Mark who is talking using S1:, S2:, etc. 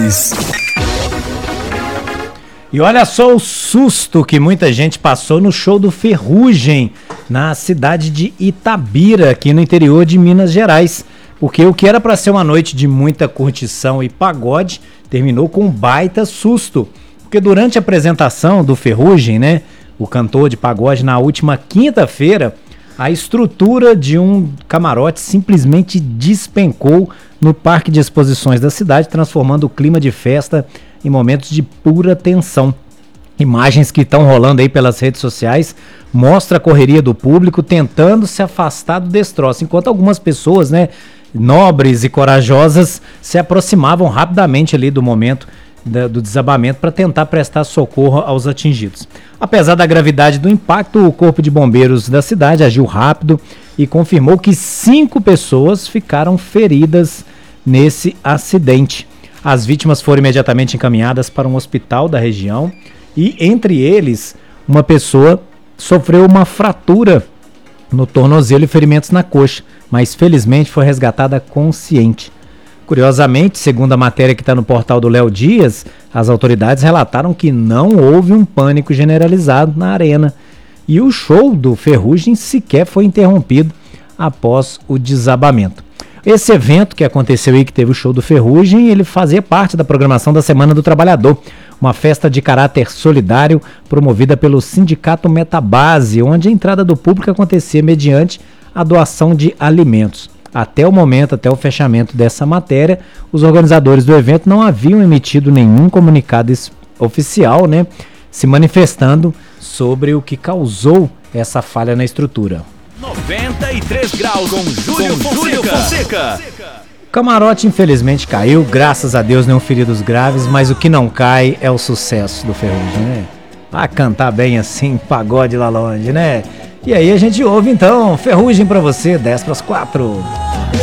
S1: 2.
S2: E olha só o susto que muita gente passou no show do Ferrugem, na cidade de Itabira, aqui no interior de Minas Gerais. Porque o que era para ser uma noite de muita curtição e pagode, terminou com um baita susto. Porque durante a apresentação do Ferrugem, né, o cantor de pagode, na última quinta-feira, a estrutura de um camarote simplesmente despencou no parque de exposições da cidade, transformando o clima de festa em momentos de pura tensão. Imagens que estão rolando aí pelas redes sociais mostram a correria do público tentando se afastar do destroço, enquanto algumas pessoas, né, nobres e corajosas, se aproximavam rapidamente ali do momento do desabamento para tentar prestar socorro aos atingidos. Apesar da gravidade do impacto, o Corpo de Bombeiros da cidade agiu rápido e confirmou que 5 pessoas ficaram feridas nesse acidente. As vítimas foram imediatamente encaminhadas para um hospital da região e, entre eles, uma pessoa sofreu uma fratura no tornozelo e ferimentos na coxa, mas felizmente foi resgatada consciente. Curiosamente, segundo a matéria que está no portal do Léo Dias, as autoridades relataram que não houve um pânico generalizado na arena e o show do Ferrugem sequer foi interrompido após o desabamento. Esse evento que aconteceu aí, que teve o show do Ferrugem, ele fazia parte da programação da Semana do Trabalhador, uma festa de caráter solidário promovida pelo Sindicato Metabase, onde a entrada do público acontecia mediante a doação de alimentos. Até o momento, até o fechamento dessa matéria, os organizadores do evento não haviam emitido nenhum comunicado oficial, né, se manifestando sobre o que causou essa falha na estrutura.
S3: 93 graus com Júlio Fonseca.
S2: O camarote infelizmente caiu, graças a Deus nenhum feridos graves, mas o que não cai é o sucesso do Ferrugem, né? Vai cantar bem assim, pagode lá longe, né? E aí a gente ouve então Ferrugem pra você, 3:50.